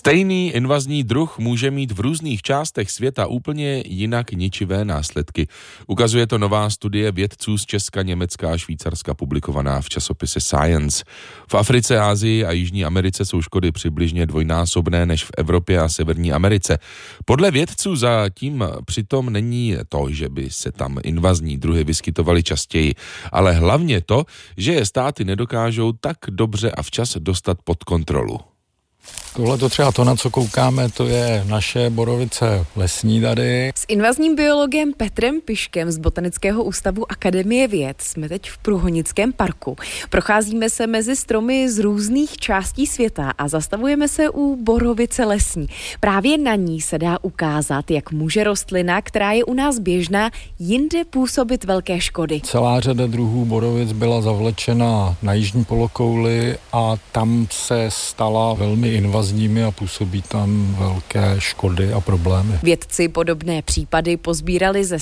Stejný invazní druh může mít v různých částech světa úplně jinak ničivé následky. Ukazuje to nová studie vědců z Česka, Německa a Švýcarska publikovaná v časopise Science. V Africe, Asii a Jižní Americe jsou škody přibližně dvojnásobné než v Evropě a Severní Americe. Podle vědců zatím přitom není to, že by se tam invazní druhy vyskytovaly častěji, ale hlavně to, že je státy nedokážou tak dobře a včas dostat pod kontrolu. Tohle to třeba to, na co koukáme, to je naše borovice lesní tady. S invazním biologem Petrem Piškem z Botanického ústavu Akademie věd jsme teď v Průhonickém parku. Procházíme se mezi stromy z různých částí světa a zastavujeme se u borovice lesní. Právě na ní se dá ukázat, jak může rostlina, která je u nás běžná, jinde působit velké škody. Celá řada druhů borovic byla zavlečena na jižní polokouli a tam se stala velmi invazními a působí tam velké škody a problémy. Vědci podobné případy pozbírali ze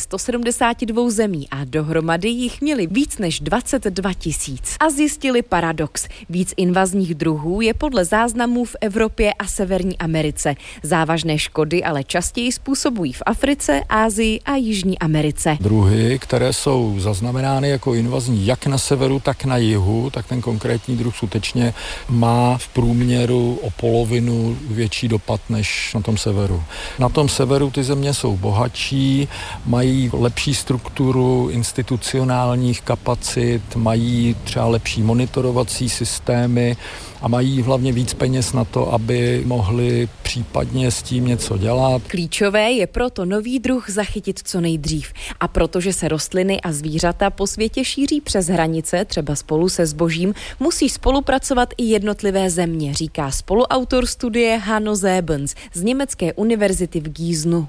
172 zemí a dohromady jich měli víc než 22 000. A zjistili paradox. Víc invazních druhů je podle záznamů v Evropě a Severní Americe. Závažné škody ale častěji způsobují v Africe, Asii a Jižní Americe. Druhy, které jsou zaznamenány jako invazní jak na severu, tak na jihu, tak ten konkrétní druh skutečně má v průměru o polovinu větší dopad než na tom severu. Na tom severu ty země jsou bohatší, mají lepší strukturu institucionálních kapacit, mají třeba lepší monitorovací systémy a mají hlavně víc peněz na to, aby mohli případně s tím něco dělat. Klíčové je proto nový druh zachytit co nejdřív. A protože se rostliny a zvířata po světě šíří přes hranice, třeba spolu se zbožím, musí spolupracovat i jednotlivé země, říká spoluautor studie Hanno Sebens z Německé univerzity v Gíznu.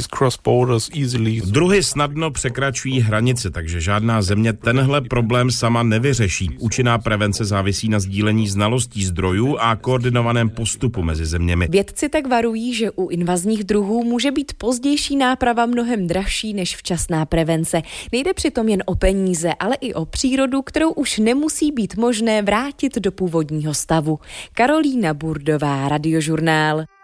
Druhy snadno překračují hranice, takže žádná země tenhle problém sama nevyřeší. Účinná prevence závisí na sdílení znalostí zdrojů a koordinovaném postupu mezi zeměmi. Vědci tak varují, že u invazních druhů může být pozdější náprava mnohem dražší než včasná prevence. Nejde přitom jen o peníze, ale i o přírodu, kterou už nemusí být možné vrátit do původního stavu. Karolína Burdová, Radiožurnál.